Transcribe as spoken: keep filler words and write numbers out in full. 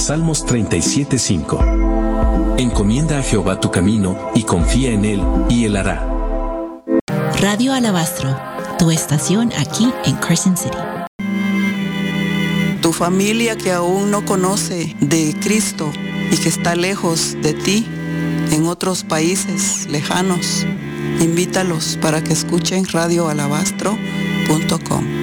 Salmos treinta y siete cinco. Encomienda a Jehová tu camino y confía en Él, y Él hará. Radio Alabastro, tu estación aquí en Carson City. Tu familia que aún no conoce de Cristo y que está lejos de ti, en otros países lejanos, invítalos para que escuchen radio alabastro punto com.